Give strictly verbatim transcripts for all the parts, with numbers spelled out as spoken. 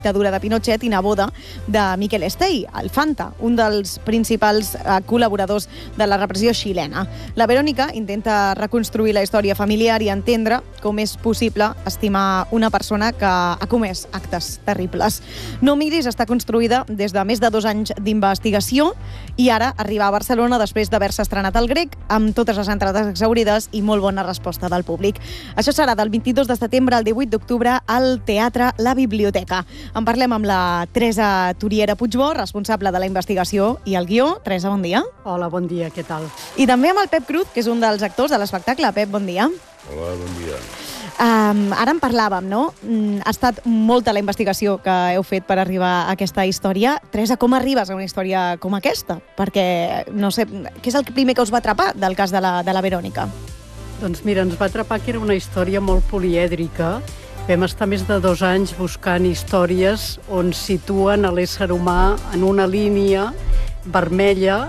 dictadura de Pinochet i neboda de Miquel Estey, el Fanta, un dels principals eh, col·laboradors de la repressió xilena. La Verònica intenta reconstruir la història familiar i entendre com és possible estimar una persona que ha comès actes terribles. No miris està construïda des de més de dos anys d'investigació i ara arriba a Barcelona després d'haver-se estrenat al Grec amb totes les entrades exhaurides i molt bona resposta del públic. Això serà del vint-i-dos de setembre al divuit d'octubre al Teatre La Biblioteca. En parlem amb la Teresa Turiera Puigbó, responsable de la investigació i el guió. Teresa, bon dia. Hola, bon dia, què tal? I també amb el Pep Cruz, que és un dels actors de l'espectacle. Pep, bon dia. Hola, bon dia. Um, ara en parlàvem, no? Mm, ha estat molta la investigació que heu fet per arribar a aquesta història. Teresa, com arribes a una història com aquesta? Perquè, no sé, què és el primer que us va atrapar del cas de la, de la Verònica? Doncs mira, ens va atrapar que era una història molt polièdrica. Vam estar més de dos anys buscant històries on situen a l'ésser humà en una línia vermella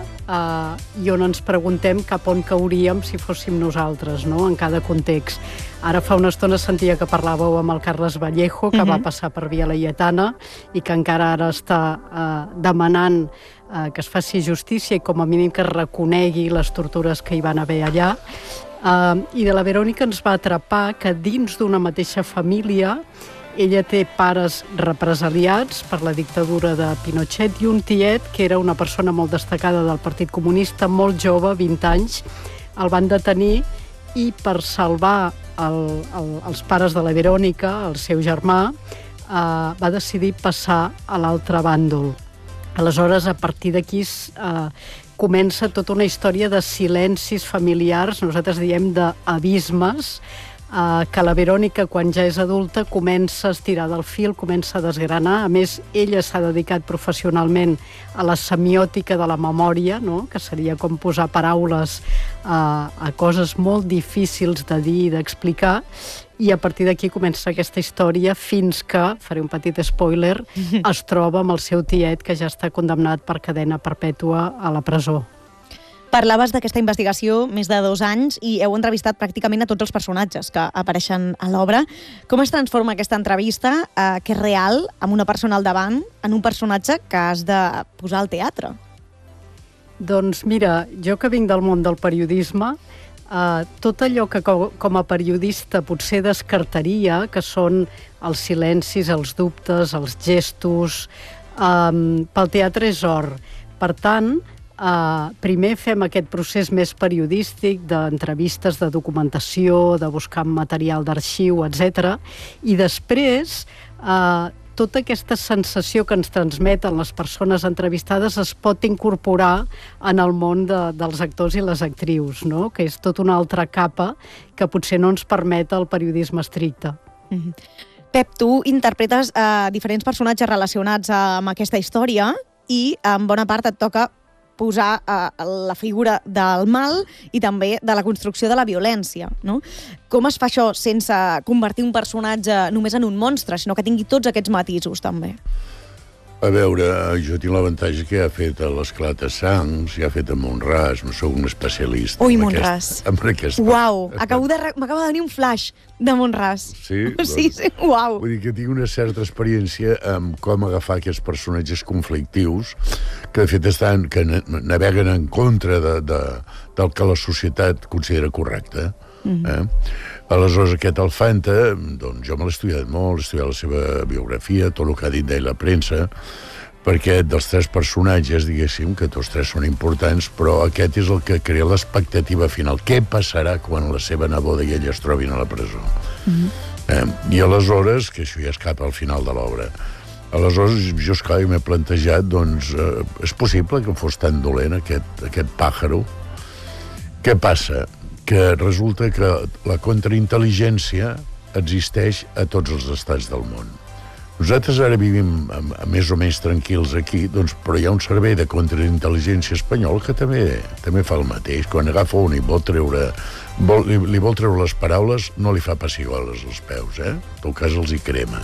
eh, i on ens preguntem cap on cauríem si fóssim nosaltres, no?, en cada context. Ara fa una estona sentia que parlàveu amb el Carles Vallejo, que uh-huh. va passar per Via Laietana i que encara ara està eh, demanant eh, que es faci justícia i com a mínim que es reconegui les tortures que hi van haver allà. Uh, I de la Verònica ens va atrapar que dins d'una mateixa família ella té pares represaliats per la dictadura de Pinochet i un tiet que era una persona molt destacada del Partit Comunista, molt jove, vint anys, el van detenir i per salvar el, el, els pares de la Verònica, el seu germà, uh, va decidir passar a l'altre bàndol. Aleshores, a partir d'aquí uh, comença tota una història de silencis familiars, nosaltres diem d'abismes, eh, que la Verònica, quan ja és adulta, comença a estirar del fil, comença a desgranar. A més, ella s'ha dedicat professionalment a la semiòtica de la memòria, no?, que seria com posar paraules eh, a coses molt difícils de dir i d'explicar, i a partir d'aquí comença aquesta història fins que, faré un petit spoiler, es troba amb el seu tiet que ja està condemnat per cadena perpètua a la presó. Parlaves d'aquesta investigació més de dos anys i heu entrevistat pràcticament a tots els personatges que apareixen a l'obra. Com es transforma aquesta entrevista, eh, que és real, amb una persona al davant, en un personatge que has de posar al teatre? Doncs mira, jo que vinc del món del periodisme, Uh, tot allò que com a periodista potser descartaria, que són els silencis, els dubtes, els gestos, um, pel teatre és or. Per tant, uh, primer fem aquest procés més periodístic d'entrevistes, de documentació, de buscar material d'arxiu, etcètera. I després, uh, tota aquesta sensació que ens transmeten les persones entrevistades es pot incorporar en el món de, dels actors i les actrius, no?, que és tota una altra capa que potser no ens permet el periodisme estricte. Mm-hmm. Pep, tu interpretes eh, diferents personatges relacionats amb aquesta història i en bona part et toca posar eh, la figura del mal i també de la construcció de la violència, no? Com es fa això sense convertir un personatge només en un monstre, sinó que tingui tots aquests matisos, també? A veure, jo tinc l'avantatge que ja he fet l'Esclat de Sangs, ja he fet a Mont-ras, no sóc un especialista. Ui, Mont-ras. Amb aquest... Uau, acabo de... m'acaba de venir un flash de Mont-ras. Sí? Sí, sí, uau. Vull dir que tinc una certa experiència amb com agafar aquests personatges conflictius que, de fet, estan, que naveguen en contra de, de, del que la societat considera correcte. Mm-hmm. eh? Aleshores, aquest Alfanta, doncs jo me l'he estudiat molt, he estudiat la seva biografia, tot el que ha dit d'ell la premsa, perquè dels tres personatges, diguéssim, que tots tres són importants, però aquest és el que crea l'expectativa final. Què passarà quan la seva neboda i ella es trobin a la presó? Mm-hmm. eh? I aleshores, que això ja escapa al final de l'obra, aleshores jo, esclar, m'he plantejat, doncs, eh, és possible que fos tan dolent aquest, aquest pàjaro? Què passa? Que resulta que la contraintel·ligència existeix a tots els estats del món. Nosaltres ara vivim a, a més o menys tranquils aquí, doncs, però hi ha un servei de contraintel·ligència espanyol que també també fa el mateix. Quan agafa un i vol treure, vol, li, li vol treure les paraules, no li fa pessigolles als peus, eh? En tot cas els hi crema.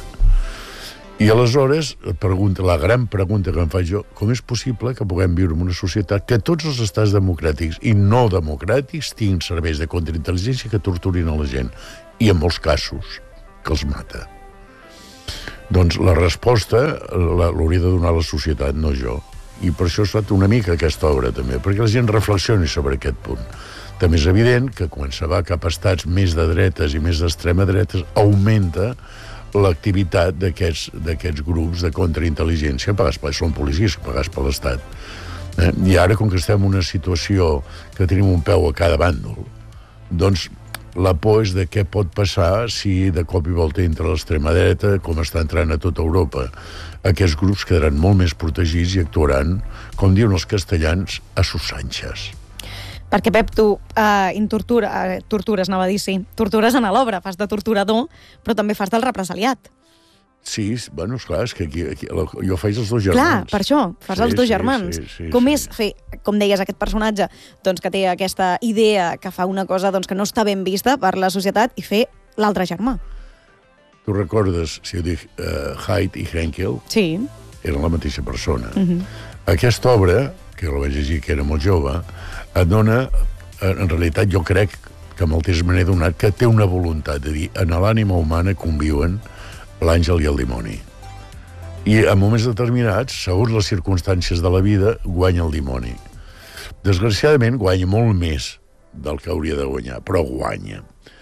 I aleshores, pregunta, la gran pregunta que em faig jo, com és possible que puguem viure en una societat que tots els estats democràtics i no democràtics tinguin serveis de contraintel·ligència que torturin a la gent, i en molts casos que els mata. Doncs la resposta l'hauria de donar la societat, no jo. I per això ha estat una mica aquesta obra, també, perquè la gent reflexioni sobre aquest punt. També és evident que quan se va cap a estats més de dretes i més d'extrema dretes, augmenta l'activitat d'aquests grups de contraintel·ligència pagats per, són policies pagats per l'Estat. Eh? I ara, com que estem en una situació que tenim un peu a cada bàndol, doncs la por és de què pot passar si de cop i volta entra l'extrema dreta, com està entrant a tota Europa. Aquests grups quedaran molt més protegits i actuaran, com diuen els castellans, a sus anchas. Perquè, Pep, tu eh, in tortura, eh, tortures, anava a dir, sí, tortures en l'obra, fas de torturador, però també fas del represaliat. Sí, bueno, esclar, és que aquí, aquí jo faig els dos germans. Clar, per això, fas sí, els dos sí, germans. Sí, sí, com sí. és fer, com deies, aquest personatge doncs, que té aquesta idea, que fa una cosa doncs, que no està ben vista per la societat, i fer l'altre germà? Tu recordes, si ho dic, uh, Haidt i Henkel? Sí. Eren la mateixa persona. Uh -huh. Aquesta obra, que jo la vaig llegir que era molt jove, et dona, en realitat jo crec que amb el temps me n'he donat, que té una voluntat de dir, en l'ànima humana conviuen l'àngel i el dimoni. I en moments determinats, segons les circumstàncies de la vida, guanya el dimoni. Desgraciadament, guanya molt més del que hauria de guanyar, però guanya.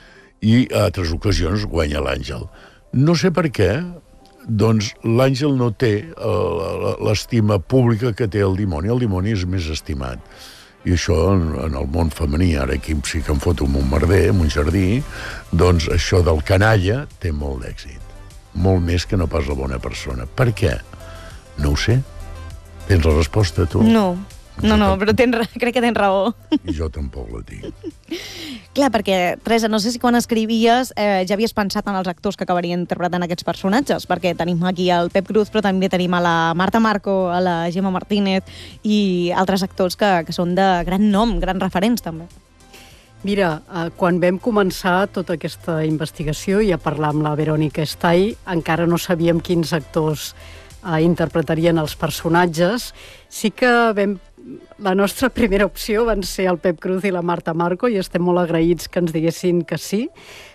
I a altres ocasions guanya l'àngel. No sé per què, doncs l'àngel no té l'estima pública que té el dimoni. El dimoni és més estimat. I això, en el món femení, ara aquí sí que em foto amb un merder, amb un jardí, doncs això del canalla té molt d'èxit. Molt més que no pas la bona persona. Per què? No ho sé. Tens la resposta, tu? No, no, no, però tens, crec que tens raó. I jo tampoc la tinc. Clar, perquè, Teresa, no sé si quan escrivies eh, ja havies pensat en els actors que acabarien interpretant aquests personatges, perquè tenim aquí el Pep Cruz, però també tenim a la Marta Marco, a la Gemma Martínez i altres actors que, que són de gran nom, grans referents, també. Mira, eh, quan vam començar tota aquesta investigació i a parlar amb la Verònica Estall, encara no sabíem quins actors eh, interpretarien els personatges. Sí que vam... La nostra primera opció van ser el Pep Cruz i la Marta Marco i estem molt agraïts que ens diguessin que sí.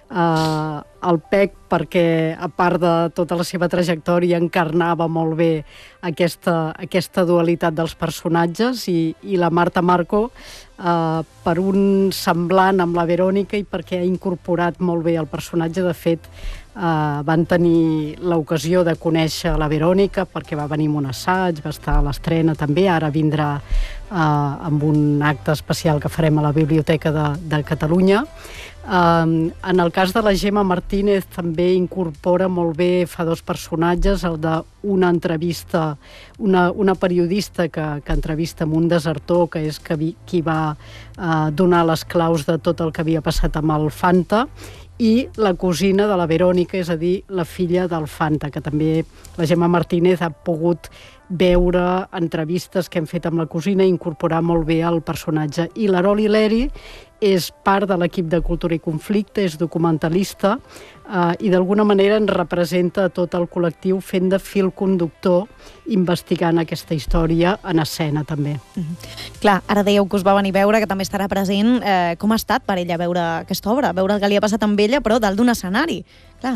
Uh, el Pep, perquè a part de tota la seva trajectòria encarnava molt bé aquesta, aquesta dualitat dels personatges, i, i la Marta Marco uh, per un semblant amb la Verònica i perquè ha incorporat molt bé el personatge. De fet, Uh, van tenir l'ocasió de conèixer la Verònica perquè va venir amb un assaig, va estar a l'estrena també, ara vindrà uh, amb un acte especial que farem a la Biblioteca de, de Catalunya. Uh, en el cas de la Gemma Martínez també incorpora molt bé, fa dos personatges, el d'una entrevista, una, una periodista que, que entrevista amb un desertor, que és que vi, qui va uh, donar les claus de tot el que havia passat amb el Fanta, i la cosina de la Verònica, és a dir, la filla del Fanta, que també la Gemma Martínez ha pogut veure entrevistes que hem fet amb la cosina i incorporar molt bé el personatge. I l'Aroli Leri és part de l'equip de Cultura i Conflicte, és documentalista eh, i d'alguna manera ens representa tot el col·lectiu fent de fil conductor, investigant aquesta història en escena també. Mm-hmm. Clar, ara dèieu que us va venir a veure, que també estarà present. Eh, com ha estat per ella veure aquesta obra? Veure el que li ha passat amb ella, però dalt d'un escenari. Clar.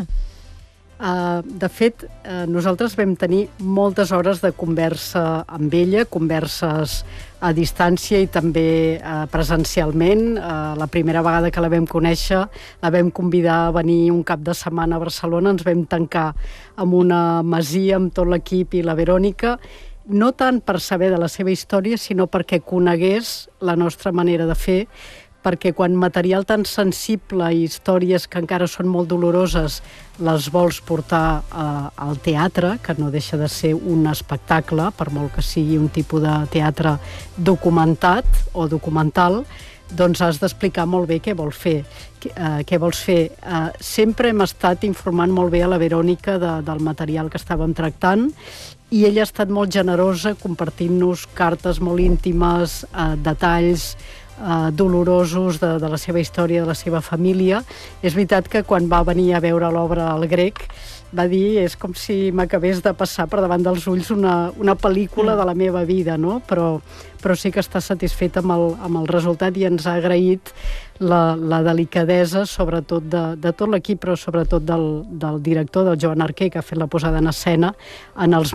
Uh, de fet, uh, nosaltres vam tenir moltes hores de conversa amb ella, converses a distància i també uh, presencialment. Uh, la primera vegada que la vam conèixer, la vam convidar a venir un cap de setmana a Barcelona, ens vam tancar amb una masia amb tot l'equip i la Verònica, no tant per saber de la seva història, sinó perquè conegués la nostra manera de fer, perquè quan material tan sensible i històries que encara són molt doloroses les vols portar uh, al teatre, que no deixa de ser un espectacle, per molt que sigui un tipus de teatre documentat o documental, doncs has d'explicar molt bé què vols fer. Uh, què vols fer. Uh, sempre hem estat informant molt bé a la Verònica de, del material que estàvem tractant, i ella ha estat molt generosa compartint-nos cartes molt íntimes, uh, detalls Uh, dolorosos de, de la seva història, de la seva família. És veritat que quan va venir a veure l'obra al Grec va dir, és com si m'acabés de passar per davant dels ulls una, una pel·lícula de la meva vida, no? Però, però sí que està satisfet amb el, amb el resultat i ens ha agraït la, la delicadesa, sobretot de, de tot l'equip, però sobretot del, del director, del Joan Arquer, que ha fet la posada en escena, en els